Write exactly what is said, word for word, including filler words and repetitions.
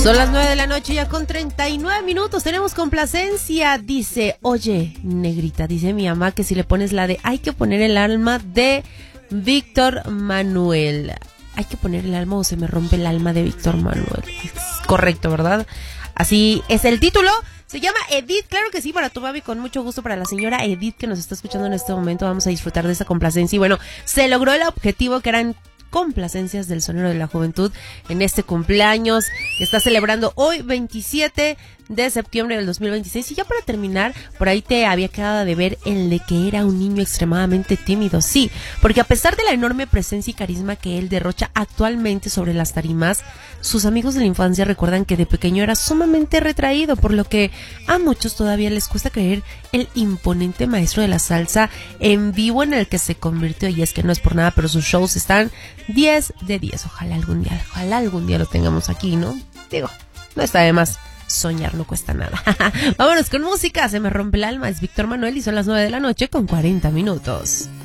Son las nueve de la noche ya con treinta y nueve minutos, tenemos complacencia. Dice, oye, negrita, dice mi mamá que si le pones la de hay que poner el alma de Víctor Manuel. Hay que poner el alma o se me rompe el alma de Víctor Manuel. Es correcto, ¿verdad? Así es el título. Se llama Edith, claro que sí, para tu baby, con mucho gusto para la señora Edith que nos está escuchando en este momento. Vamos a disfrutar de esa complacencia y bueno, se logró el objetivo que eran complacencias del Sonero de la Juventud en este cumpleaños que está celebrando hoy veintisiete de septiembre del dos mil veintiséis. Y ya para terminar, por ahí te había quedado de ver el de que era un niño extremadamente tímido. Sí, porque a pesar de la enorme presencia y carisma que él derrocha actualmente sobre las tarimas, sus amigos de la infancia recuerdan que de pequeño era sumamente retraído, por lo que a muchos todavía les cuesta creer el imponente maestro de la salsa en vivo en el que se convirtió. Y es que no es por nada, pero sus shows están diez de diez. Ojalá algún día, ojalá algún día lo tengamos aquí, ¿no? Digo, no está de más. Soñar no cuesta nada. Vámonos con música, se me rompe el alma. Es Víctor Manuel y son las nueve de la noche con cuarenta minutos.